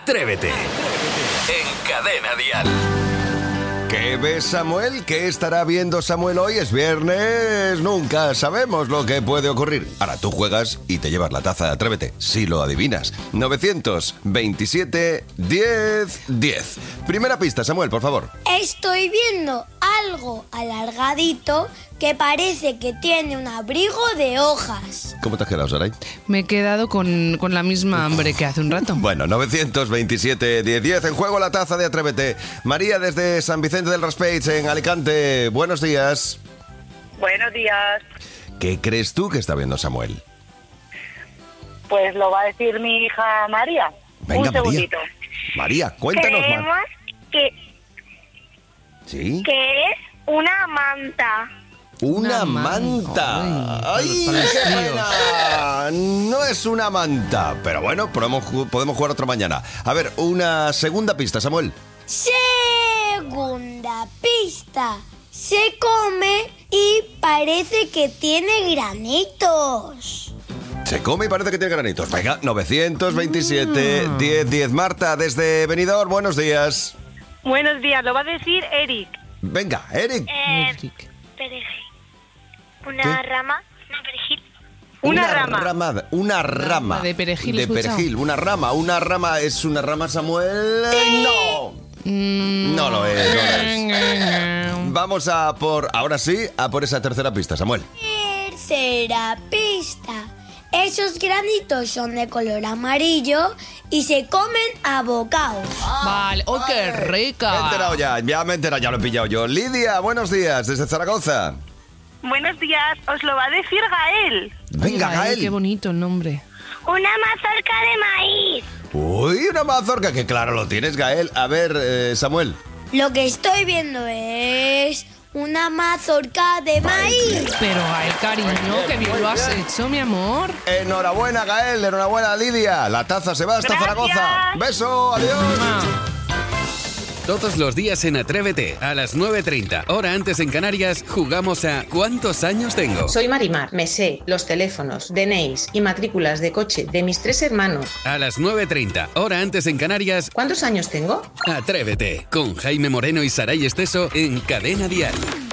Atrévete. En Cadena Dial. ¿Qué ves, Samuel? ¿Qué estará viendo Samuel hoy? Es viernes, nunca sabemos lo que puede ocurrir. Ahora tú juegas y te llevas la taza de Atrévete, si lo adivinas. 927 10 10. Primera pista, Samuel, por favor. Estoy viendo algo alargadito que parece que tiene un abrigo de hojas. ¿Cómo te has quedado, Saray? Me he quedado con la misma hambre que hace un rato. Bueno, 927 10 10. En juego la taza de Atrévete. María desde San Vicente del Raspeig, en Alicante. Buenos días. Buenos días. ¿Qué crees tú que está viendo Samuel? Pues lo va a decir mi hija María. Venga, Un segundito. María, cuéntanos Creemos más. ¿Sí? que es una manta. Una Una manta. manta. ¡Ay, Para los qué fríos. pena! No es una manta. Pero bueno, podemos jugar otra mañana. A ver, una segunda pista, Samuel. Segunda pista. Se come y parece que tiene granitos. Se come y parece que tiene granitos. Venga, 927 10 10. Marta, desde Benidorm, buenos días. Buenos días, lo va a decir Eric. Venga, Eric. Perejil. Una rama. No, perejil. Una rama. Una rama. De perejil, De he escuchado. perejil, una rama. Una rama es una rama, Samuel. No. No lo es, no lo es. Vamos ahora sí, a por esa tercera pista, Samuel. Tercera pista. Esos granitos son de color amarillo y se comen a bocados. Vale, ¡oh, qué Me he rica! enterado ya me he enterado, ya lo he pillado yo. Lidia, buenos días, desde Zaragoza. Buenos días, os lo va a decir Gael. Venga, Ay, Gael. qué bonito el nombre. Una mazorca de maíz. Uy, una mazorca, que claro lo tienes, Gael. A ver, Samuel. Lo que estoy viendo es una mazorca de maíz. Pero, ay, cariño, qué bien lo has hecho, mi amor. Enhorabuena, Gael, enhorabuena, Lidia. La taza se va hasta Gracias. Zaragoza. Beso, adiós. Todos los días en Atrévete, a las 9:30, hora antes en Canarias, jugamos a ¿Cuántos años tengo? Soy Marimar, me sé los teléfonos, DNIs y matrículas de coche de mis 3 hermanos. A las 9:30, hora antes en Canarias, ¿Cuántos años tengo? Atrévete, con Jaime Moreno y Saray Esteso en Cadena Dial.